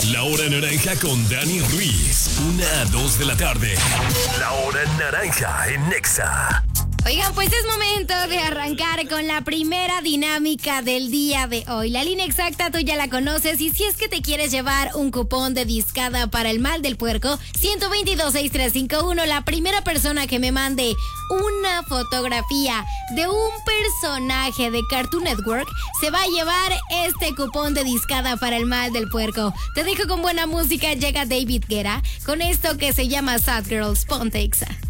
La Hora Naranja con Dani Ruiz. 1 a 2 de la tarde. La Hora Naranja en Nexa. Oigan, pues es momento de arrancar con la primera dinámica del día de hoy. La línea exacta tú ya la conoces y si es que te quieres llevar un cupón de discada para el mal del puerco, 122-6351, la primera persona que me mande una fotografía de un personaje de Cartoon Network se va a llevar este cupón de discada para el mal del puerco. Te dejo con buena música, llega David Guetta con esto que se llama Sad Girls. Ponte Exa.